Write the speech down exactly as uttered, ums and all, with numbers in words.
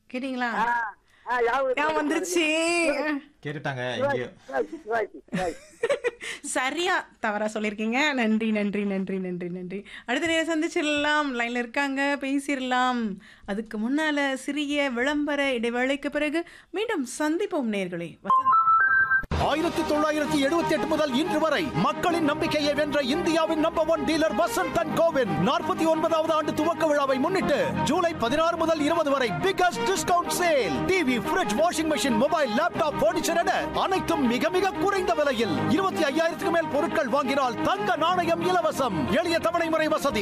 கேட்டீங்களா? ஆ, ஆ, ஞாபகம் ஞாபகம் வந்துருச்சு. கேட்டுட்டாங்க சிவாஜி, எங்கேயோ. சிவாஜி, சிவாஜி, சிவாஜி. சரியா தவறா சொல்லியிருக்கீங்க. நன்றி நன்றி நன்றி நன்றி நன்றி. அடுத்த நேரம் சந்திச்சிடலாம். லைன்ல இருக்காங்க, பேசிடலாம். அதுக்கு முன்னால சிறிய விளம்பர இடைவேளைக்கு பிறகு மீண்டும் சந்திப்போம் நேயர்களே. ஆயிரத்தி தொள்ளாயிரத்தி எழுபத்தி எட்டு முதல் இன்று வரை மக்களின் நம்பிக்கையை வென்ற இந்தியாவின் number one dealer Vasanth and CoWIN நாற்பத்தி ஒன்பதாவது ஆண்டு துவக்க விழாவை முன்னிட்டு ஜூலை பதினாறு முதல் இருபது வரை biggest discount sale. TV, fridge, washing machine, mobile, laptop, furniture என அனைத்தும் மிக மிக குறைந்த விலையில். இருபத்தி ஐயாயிரத்துக்கு மேல் பொருட்கள் வாங்கினால் தங்க நாணயம் இலவசம். எளிய தவணை முறை வசதி.